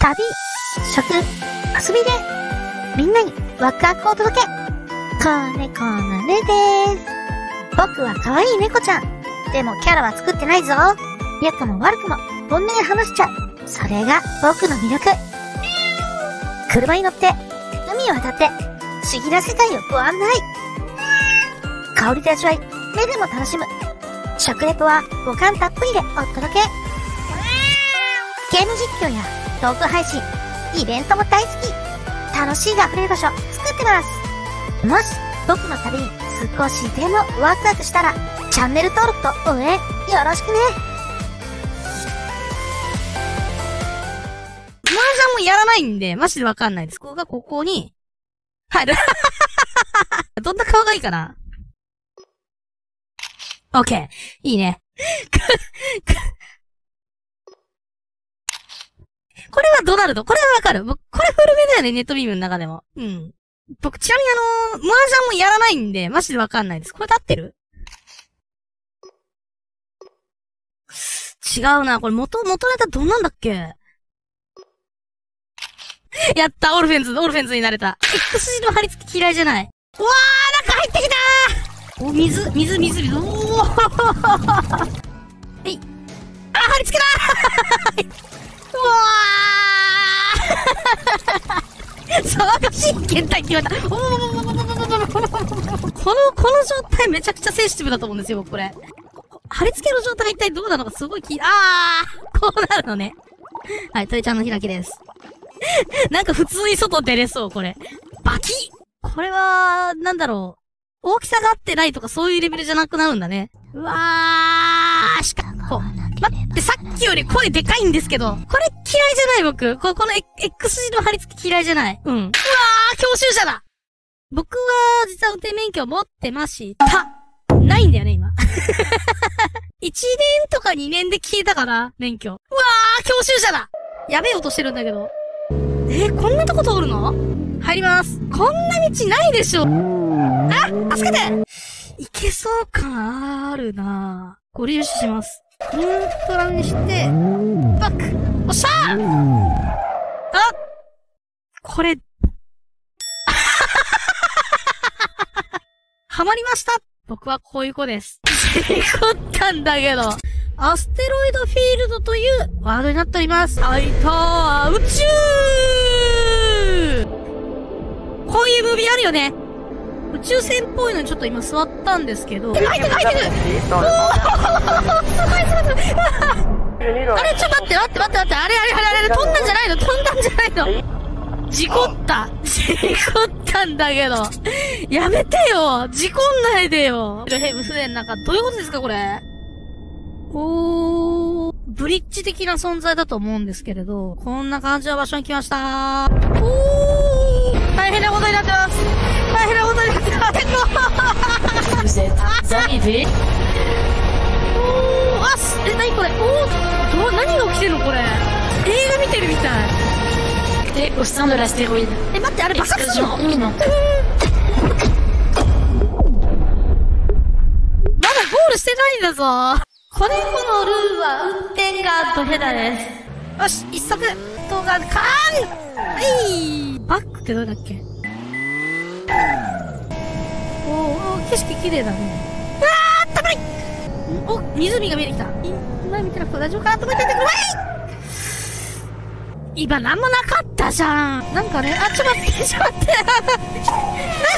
旅、食、遊びで、みんなにワクワクを届け。猫のねです。僕は可愛い猫ちゃん。でもキャラは作ってないぞ。良くも悪くも本音で話しちゃう。それが僕の魅力。車に乗って、海を渡って、不思議な世界をご案内。香りで味わい、目でも楽しむ。食レポは五感たっぷりでお届け。ゲーム実況やトーク配信、イベントも大好き。楽しいが溢れる場所作ってます。もし僕の旅に少しでもワクワクしたら、チャンネル登録と応援よろしくね。 麻雀もやらないんで、マジでわかんないです。ここに、入る。どんな顔がいいかな？オッケー。いいね。これはドナルド。これはわかる。これ古めだよね、ネットビームの中でも。うん。僕、ちなみに麻雀もやらないんで、マジでわかんないです。これで合ってる？違うな。これ元ネタどんなんだっけ？やった、オルフェンズになれた。X 字の貼り付き嫌いじゃない。うわー、なんか入ってきたー！お、水。おーはい。あ、貼り付けたーうわー騒がしい検体って言われた。この状態めちゃくちゃセンシティブだと思うんですよ、僕これ。貼り付けの状態が一体どうなのかすごいこうなるのね。はい、鳥ちゃんの開きです。なんか普通に外出れそう、これ。バキッ！これは、なんだろう。大きさが合ってないとかそういうレベルじゃなくなるんだね。うわー、しかも、待って、さっきより声でかいんですけど、これ嫌いじゃない僕。この X 字の貼り付き嫌いじゃない。うん。うわー、教習車だ！僕は、実は運転免許を持ってました。ないんだよね、今。1年とか2年で消えたかな、免許。うわー、教習車だ！やべえ音してるんだけど。こんなとこ通るの？入ります。こんな道ないでしょ。あ、助けて！いけそう感あるなぁ。ご利用します。ニュートラルにして、バック！おっしゃー！あ！これ、ハマりました！僕はこういう子です。事故ったんだけど。アステロイドフィールドというワードになっております。あいたー、宇宙！こういうムービーあるよね。宇宙船っぽいのにちょっと今座ったんですけど。入ってるおーすごいあれ、ちょっと待って。あれ、飛んだんじゃないの事故ったんだけど。やめてよ事故んないでよヘブ船なんか、どういうことですかこれブリッジ的な存在だと思うんですけれど、こんな感じの場所に来ました。大変なことになってます。何これ何が起きてんのこれ。映画見てるみたい。 au sein de l'astéroïde. 待って、あれ爆発するの？まだゴールしてないんだぞ。子猫のルーは運転がドヘダです。よし、一足動画カーン！バックってどうだっけ？景色綺麗だね。あったかい！湖が見えてきた。今見てなくて大丈夫かなと思っててください！今なんもなかったじゃん。なんかね、ちょっと待って。